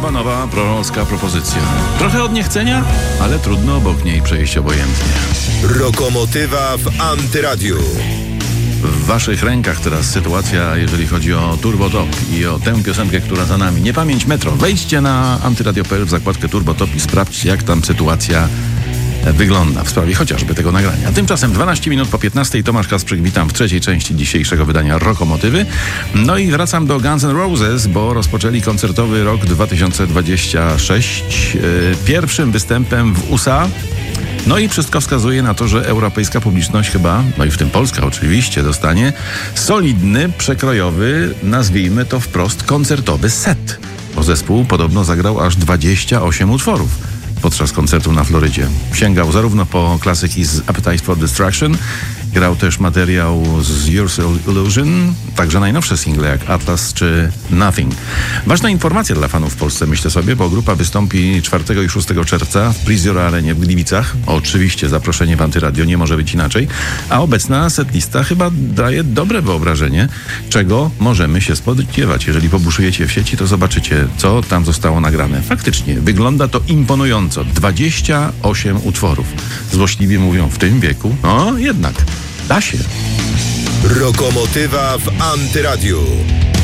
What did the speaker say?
Gotowa nowa prorocka propozycja. Trochę od niechcenia, ale trudno obok niej przejść obojętnie. Rokomotywa w Antyradiu. W waszych rękach teraz sytuacja, jeżeli chodzi o Turbo Top i o tę piosenkę, która za nami. Niepamięć Metro. Wejdźcie na antyradio.pl w zakładkę Turbo Top i sprawdźcie, jak tam sytuacja wygląda w sprawie chociażby tego nagrania. Tymczasem 12 minut po 15. Tomasz Kasprzyk, witam w trzeciej części dzisiejszego wydania Rokomotywy. No i wracam do Guns N' Roses, bo rozpoczęli koncertowy rok 2026 pierwszym występem w USA. No i wszystko wskazuje na to, że europejska publiczność chyba, no i w tym Polska oczywiście, dostanie solidny, przekrojowy, nazwijmy to wprost, koncertowy set. Bo zespół podobno zagrał aż 28 utworów podczas koncertu na Florydzie. Sięgał zarówno po klasyki z Appetite for Destruction, grał też materiał z Your Illusion, także najnowsze single jak Atlas czy Nothing. Ważna informacja dla fanów w Polsce, myślę sobie, bo grupa wystąpi 4 i 6 czerwca w Prisoner Arenie w Gliwicach. Oczywiście zaproszenie w Antyradio, nie może być inaczej, a obecna setlista chyba daje dobre wyobrażenie, czego możemy się spodziewać. Jeżeli pobuszujecie w sieci, to zobaczycie, co tam zostało nagrane. Faktycznie, wygląda to imponująco. 28 utworów. Złośliwie mówią w tym wieku, no jednak, da się. Rokomotywa w Antyradiu.